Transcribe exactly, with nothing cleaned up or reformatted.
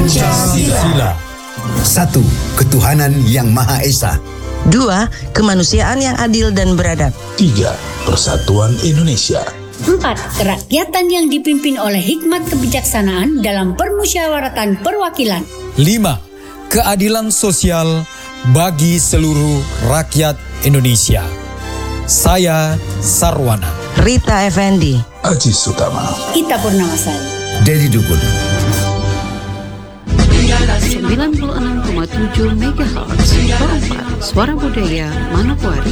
Pancasila. Satu, ketuhanan yang Maha Esa. Dua, kemanusiaan yang adil dan beradab. Tiga, persatuan Indonesia. Empat, kerakyatan yang dipimpin oleh hikmat kebijaksanaan dalam permusyawaratan perwakilan. Lima, keadilan sosial bagi seluruh rakyat Indonesia. Saya Sarwana. Rita Effendi. Aji Sutama. Ita Purnamasari. Dedi Dukun. sembilan puluh enam koma tujuh megahertz. Suara Budaya Manokwari.